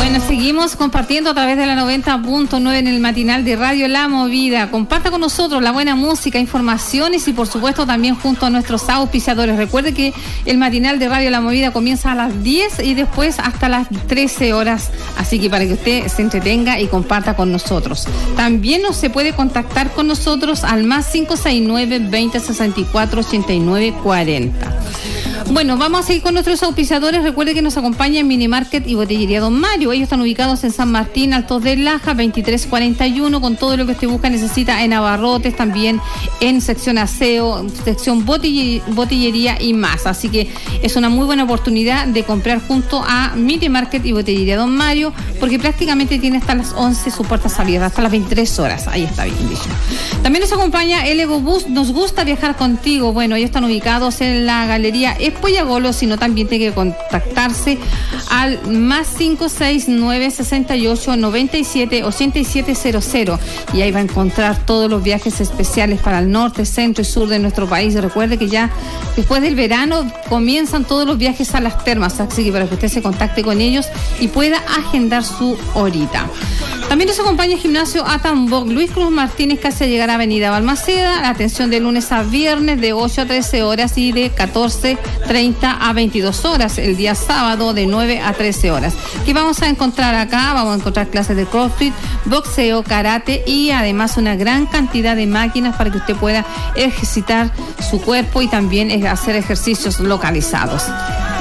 Bueno, seguimos compartiendo a través de la 90.9 en el matinal de Radio La Movida. Comparta con nosotros la buena música, informaciones y por supuesto también junto a nuestros auspiciadores. Recuerde que el matinal de Radio La Movida comienza a las 10 y después hasta las 13 horas. Así que para que usted se entretenga y comparta con nosotros. También se puede contactar con nosotros al más 569-2064-8940. Bueno, vamos a seguir con nuestros auspiciadores. Recuerde que nos acompaña en Minimarket y Botillería Don Mario. Ellos están ubicados en San Martín, Altos de Laja, 2341, con todo lo que usted busca, necesita en abarrotes, también en sección aseo, sección botillería y más. Así que es una muy buena oportunidad de comprar junto a Minimarket y Botillería Don Mario, porque prácticamente tiene hasta las 11 sus puertas abiertas, hasta las 23 horas. Ahí está bien dicho. También nos acompaña el Ego Bus. Nos gusta viajar contigo. Bueno, ellos están ubicados en la Galería Pollagolo, sino también tiene que contactarse al más 569-6897-8700 y ahí va a encontrar todos los viajes especiales para el norte, centro y sur de nuestro país. Recuerde que ya después del verano comienzan todos los viajes a las termas, así que para que usted se contacte con ellos y pueda agendar su horita. También nos acompaña el gimnasio Atambok Luis Cruz Martínez, casi a llegar a Avenida Balmaceda. La atención de lunes a viernes de 8 a 13 horas y de 14:30 a 22 horas. El día sábado de 9 a 13 horas. ¿Qué vamos a encontrar acá? Vamos a encontrar clases de CrossFit, boxeo, karate y además una gran cantidad de máquinas para que usted pueda ejercitar su cuerpo y también hacer ejercicios localizados.